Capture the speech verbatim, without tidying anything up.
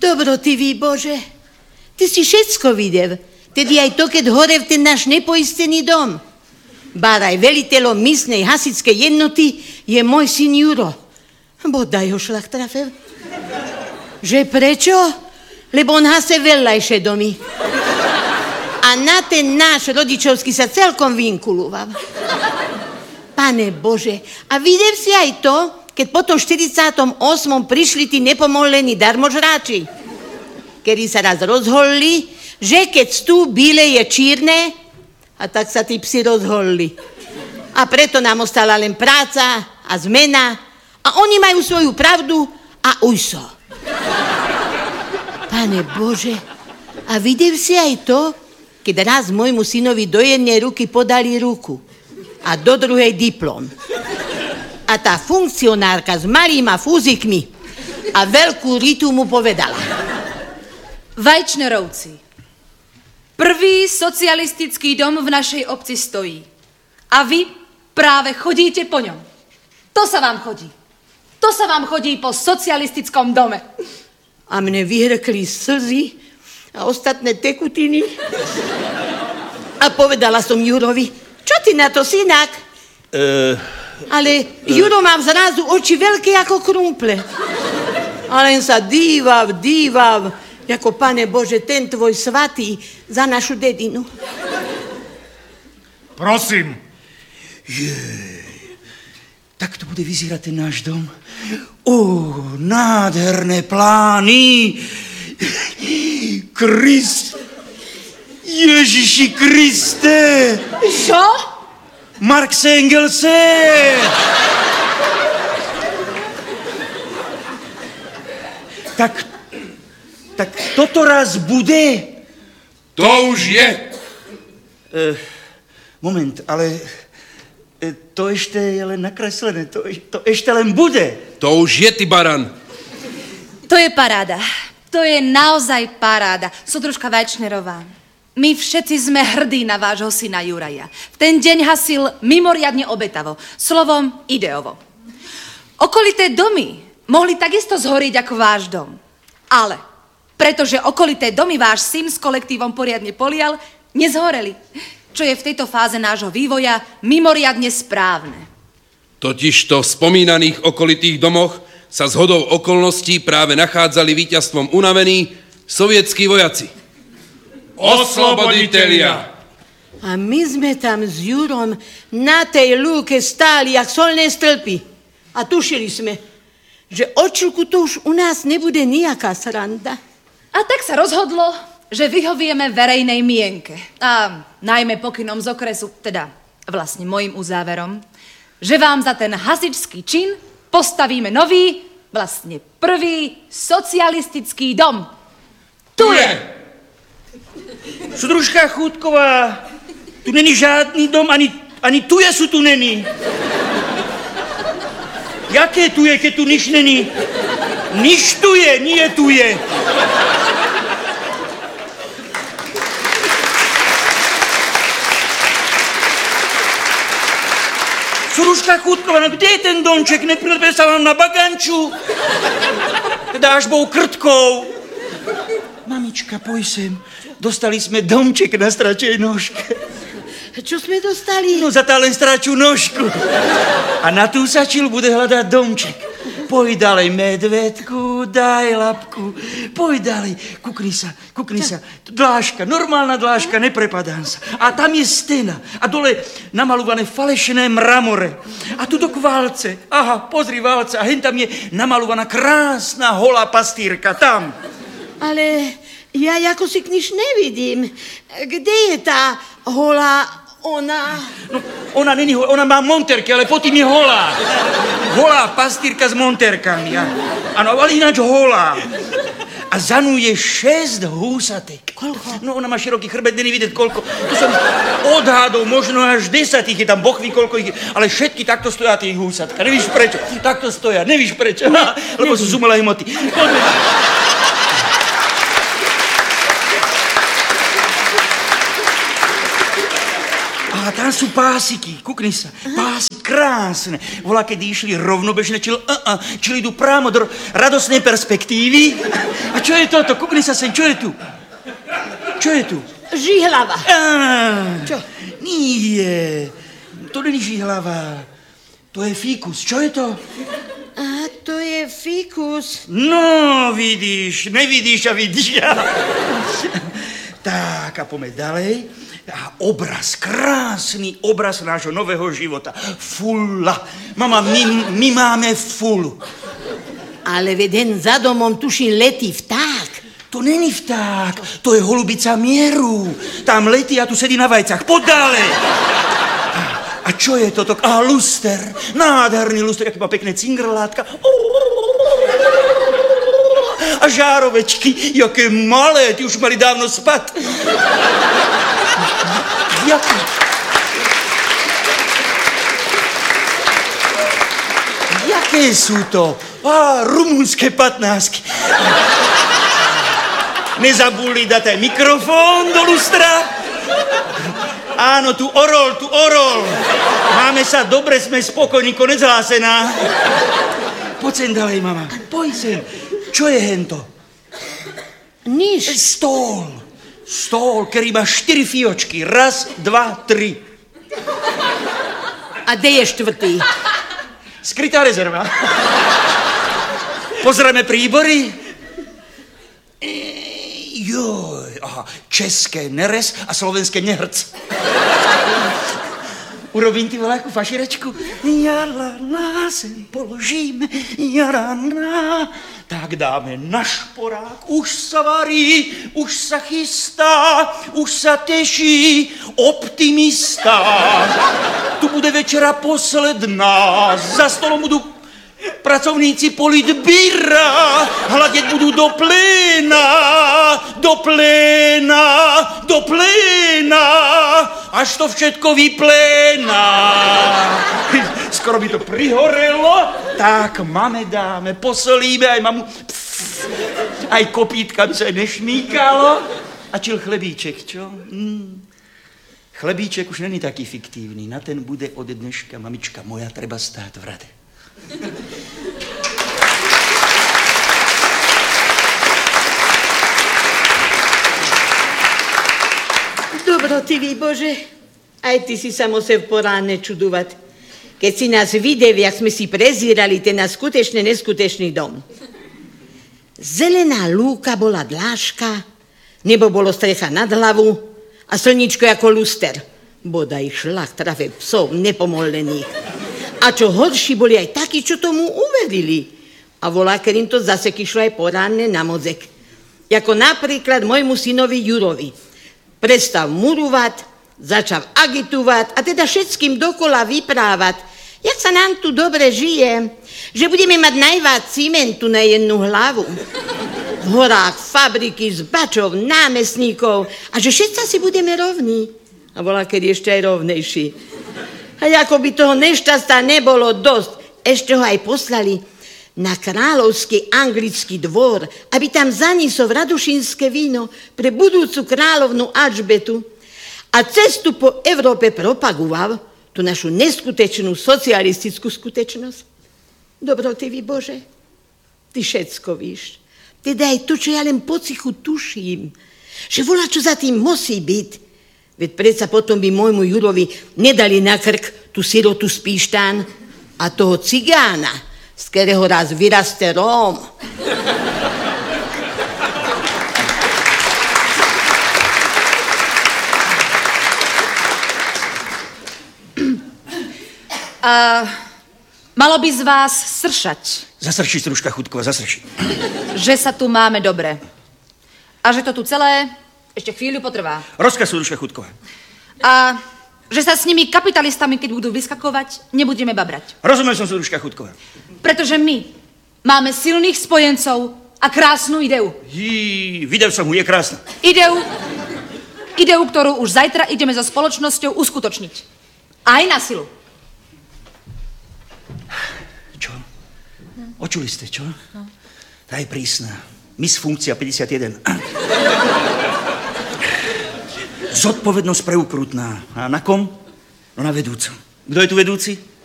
Dobrotivý Bože, ty si všetko videl. Tedy aj to, keď horev ten náš nepoistený dom. Báraj veliteľom místnej hasičskej jednoty je môj syn Juro. Bodaj ho šlach trafil. Že prečo? Lebo on hase veľajšie domy. A na ten náš rodičovský sa celkom vinkulúval. Pane Bože, a videl si aj to, keď po tom štyridsiatom ôsmom prišli tí nepomolení darmožráči, kedy sa raz rozholili, že keď stú bíle je čírne, a tak sa tí psi rozholili. A preto nám ostala len práca a zmena a oni majú svoju pravdu a ujso. Pane Bože, a videl si aj to, keď raz môjmu synovi do jednej ruky podali ruku a do druhej diplom. A tá funkcionárka s malýma fúzikmi a veľkú ritu mu povedala. Vajčnerovci, prvý socialistický dom v našej obci stojí. A vy práve chodíte po ňom. To sa vám chodí. To sa vám chodí po socialistickom dome. A mne vyhrkli slzy a ostatné tekutiny. A povedala som Jurovi, čo ty na to, synak? Uh... Ale Juro mám zrazu oči veľké ako krumple. A len sa dívav, dívav, ako Pane Bože, ten tvoj svatý za našu dedinu. Prosím. Jej, tak to bude vyzerať ten náš dom. Ó, nádherné plány. Krist. Ježiši Kriste. Čo? Marx Engelse! Tak, tak toto raz bude? To už je. E, moment, ale e, to ešte je len nakreslené, to, to ešte len bude. To už je, ty baran. To je paráda. To je naozaj paráda. Sodružka Vajčnerová. My všetci sme hrdí na vášho syna Juraja. V ten deň hasil mimoriadne obetavo. Slovom ideovo. Okolité domy mohli takisto zhoriť ako váš dom. Ale pretože okolité domy váš syn s kolektívom poriadne polial, nezhoreli. Čo je v tejto fáze nášho vývoja mimoriadne správne. Totižto v spomínaných okolitých domoch sa zhodou okolností práve nachádzali víťazstvom unavení sovietskí vojaci. Osloboditelia. A my sme tam s Jurom na tej lúke stáli jak solné stĺpy. A tušili sme, že od čuku to už u nás nebude nejaká sranda. A tak sa rozhodlo, že vyhovieme verejnej mienke. A najmä pokynom z okresu, teda vlastne mojim uzáverom, že vám za ten hasičský čin postavíme nový, vlastne prvý socialistický dom. Tu je! Sudružka Chúdková, tu není žádný dom, ani, ani tu je su tu není. Jaké tu je, keď tu nič není? Nič tu je, nie tu je. Sudružka Chúdková, no kde je ten domček? Neprilebe sa vám na baganču? Teda až bou krtkou. Mamička, poj sem. Dostali sme domček na stračej nožke. Čo sme dostali? No za tá len stračú nožku. A na tú sačilu bude hľadať domček. Poj ďalej, medvedku, daj labku. Poj ďalej, kukni sa, kukni sa. Dláška, normálna dláška, neprepadám sa. A tam je stena. A dole namalované falešné mramore. A tu do kvalce. Aha, pozri válce. A hen tam je namalovaná krásna holá pastírka. Tam. Ale ja ako si kniž nevidím. Kde je tá holá ona? No, ona není holá, ona má monterky, ale potom je holá. Holá pastírka s monterkami. Áno, ale ináč holá. A za ňu je šesť húsatek. Koľko? No, ona má široký chrbet, není vidieť koľko. To som odhadol, možno až desať ich je tam, boh ví, koľko ich je. Ale všetky takto stoja tých húsatka. Nevíš prečo? Takto stoja, nevíš prečo? Ne, lebo sú z umelej hmoty. A tam sú pásiky, kukni sa, pásik krásne. Volá, kedy išli rovnobežne, čili, uh, uh, čili idú prámo do radosnej perspektívy. A čo je toto? Kukni sa sem, čo je tu? Čo je tu? Žihlava. Ah, Čo? Nie, to není žihlava. To je fíkus. Čo je to? A to je fikus. No, vidíš, nevidíš a vidíš. Tak, a poďme ďalej. A obraz, krásny obraz nášho nového života. Fula. Mama, my, my máme fulu. Ale veden za domom tuším letí vták. To není vták, to je holubica mieru. Tam letí a tu sedí na vajcach. Poď ďalej. A čo je toto? A luster. Nádherný luster, aký má pekné cingrlátka. A žárovečky, jaké malé, ty už mali dávno spať. Jaké? Jaké sú to? Á, rumunské patnásky. Nezabudli dať aj mikrofón do lustra? Áno, tu orol, tu orol. Máme sa dobre, sme spokojní, konec hlásená. Poď sem ďalej, mama. Poď sem. Čo je hento? Nič. Stôl. Stôl, ktorý má štyri fiočky. Raz, dva, tri. A kde je štvrtý? Skrytá rezerva. Pozrieme príbory. E, joj, aha, české neres a slovenské nehrc. Urobím ty voláku faširečku. Jarana sem položíme, jarana. Tak dáme na šporák, už sa varí, už sa chystá, už sa teší, optimista. Tu bude večera posledná, za stolom budú pracovníci politbíra, hľadeť budú do pléna, do pléna, do pléna, až to všetko vypléna. Skoro by to prihorelo, tak mame dáme, posolíme aj mamu, pff, aj kopítka by sa nešmíkalo. A čil chlebíček, čo? Mm. Chlebíček už není taký fiktívny, na ten bude ode dneška, mamička moja, treba stáť v rade. Dobrotivý Bože, aj ty si sa musel poránne čudovať, keď si nás videl, jak sme si prezírali ten náš skutečne neskutečný dom. Zelená lúka bola dláška, nebo bolo strecha nad hlavu a slničko ako luster. Bodaj šlach trafe psov nepomolených. A čo horší, boli aj takí, čo tomu uverili. A volá, keď im to zase kyšlo aj poránne na mozek. Jako napríklad môjmu synovi Jurovi. Prestal murovať, začal agitovať a teda všetkým dokola vyprávať, jak sa nám tu dobre žije, že budeme mať najviac cimentu na jednu hlavu. V horách fabriky z bačov, námestníkov a že všetci si budeme rovní. A volá, keď ešte aj rovnejší. A ako by toho nešťastá nebolo dosť, ešte ho aj poslali na kráľovský anglický dvor, aby tam zaniesol radušinské víno pre budúcu kráľovnú Alžbetu a cestu po Európe propagoval tú našu neskutečnú socialistickú skutečnosť. Dobrotivý Bože, ty všetko víš. Teda aj to, čo ja len pocichu tuším, že volá, čo za tým musí byť. Veď predsa potom by môjmu Jurovi nedali na krk tú sirotu z Píštán a toho cigána, z ktorého raz vyraste Róm. Uh, malo by z vás sršať. Zasrčí, Stružka Chudková, zasrčí. Že sa tu máme dobre. A že to tu celé ešte chvíľu potrvá. Rozkaz, Stružka Chudková. A že sa s nimi kapitalistami, keď budú vyskakovať, nebudeme babrať. Rozumiem som, Stružka Chudková. Pretože my máme silných spojencov a krásnu ideu. Jí, videl som ju, je krásna. Ideu, ideu, ktorú už zajtra ideme so spoločnosťou uskutočniť. Aj na silu. Čo? Očuli ste, čo? No. Tá je prísna. Miss Funkcia päťdesiatjeden. Zodpovednosť preukrutná. A na kom? No na vedúcom. Kto je tu vedúci?